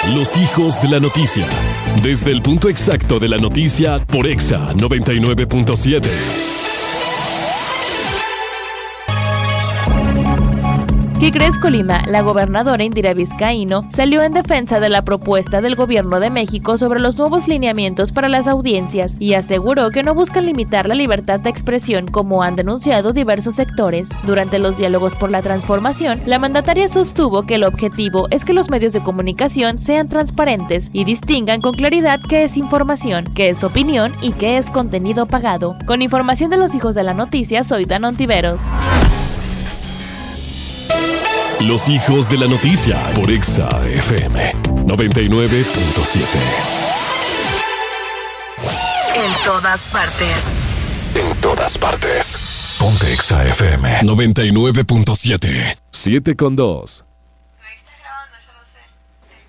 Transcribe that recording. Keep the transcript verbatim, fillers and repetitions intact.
Los hijos de la noticia. Desde el punto exacto de la noticia por Exa noventa y nueve punto siete. ¿Qué crees, Colima? La gobernadora Indira Vizcaíno salió en defensa de la propuesta del gobierno de México sobre los nuevos lineamientos para las audiencias y aseguró que no buscan limitar la libertad de expresión como han denunciado diversos sectores. Durante los diálogos por la transformación, la mandataria sostuvo que el objetivo es que los medios de comunicación sean transparentes y distingan con claridad qué es información, qué es opinión y qué es contenido pagado. Con información de los hijos de la noticia, soy Dan Ontiveros. Los hijos de la noticia por Exa F M noventa y nueve punto siete. En todas partes. En todas partes. Ponte Exa F M noventa y nueve punto siete. siete con dos. Me estás grabando, yo lo sé.